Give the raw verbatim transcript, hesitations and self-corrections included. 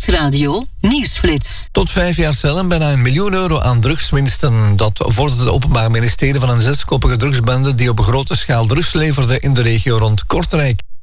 Nieuwsradio Nieuwsflits. Tot vijf jaar cel en bijna een miljoen euro aan drugswinsten. Dat vordert het Openbaar Ministerie van een zeskoppige drugsbende die op grote schaal drugs leverde in de regio rond Kortrijk.